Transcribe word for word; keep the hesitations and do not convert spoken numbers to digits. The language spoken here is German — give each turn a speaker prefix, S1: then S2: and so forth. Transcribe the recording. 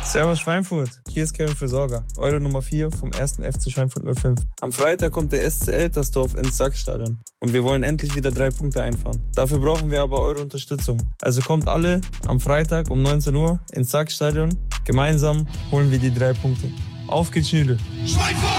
S1: Servus Schweinfurt, hier ist Kevin Versorger, eure Nummer vier vom ersten F C Schweinfurt null fünf. Am Freitag kommt der S C Eltersdorf ins Sachstadion und wir wollen endlich wieder drei Punkte einfahren. Dafür brauchen wir aber eure Unterstützung. Also kommt alle am Freitag um neunzehn Uhr ins Sachstadion. Gemeinsam holen wir die drei Punkte. Auf geht's, Schüler!
S2: Schweinfurt!